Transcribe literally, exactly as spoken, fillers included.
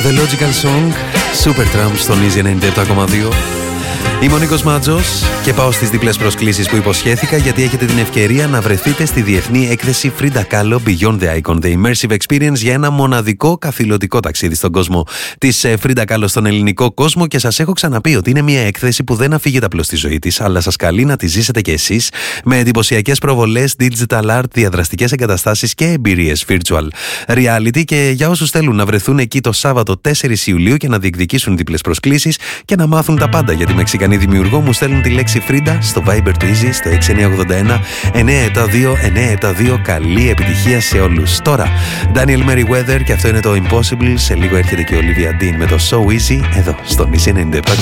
The Logical Song, Supertramp στον Easy ενενήντα επτά κόμμα δύο. Είμαι ο Νίκος Μάτζος και πάω στις διπλές προσκλήσεις που υποσχέθηκα, γιατί έχετε την ευκαιρία να βρεθείτε στη διεθνή έκθεση Frida Kahlo Beyond the Icon, The Immersive Experience, για ένα μοναδικό καθηλωτικό ταξίδι στον κόσμο της Frida Kahlo, στον ελληνικό κόσμο. Και σας έχω ξαναπεί ότι είναι μια έκθεση που δεν αφήγεται απλώς στη ζωή της, αλλά σας καλεί να τη ζήσετε κι εσείς με εντυπωσιακές προβολές, digital art, διαδραστικές εγκαταστάσεις και εμπειρίες virtual reality. Και για όσους θέλουν να βρεθούν εκεί το Σάββατο τέσσερις Ιουλίου και να διεκδικήσουν διπλές προσκλήσεις και να μάθουν τα πάντα για τη μεξικανή δημιουργό, μου στέλνουν τη λέξη Frida στο Viber του Easy στο έξι εννιά οκτώ ένα εννιά επτά δύο εννιά επτά δύο. Καλή επιτυχία σε όλους. Τώρα, Daniel Merriweather, και αυτό είναι το Impossible. Σε λίγο έρχεται και η Olivia Dean με το So Easy εδώ στον Easy ενενήντα επτά.